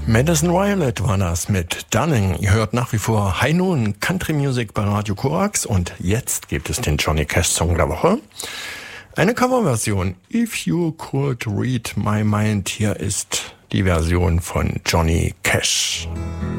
Madison Violet war das mit Dunning. Ihr hört nach wie vor High Noon Country Music bei Radio Korax und jetzt gibt es den Johnny Cash Song der Woche. Eine Coverversion. If You Could Read My Mind. Hier ist die Version von Johnny Cash.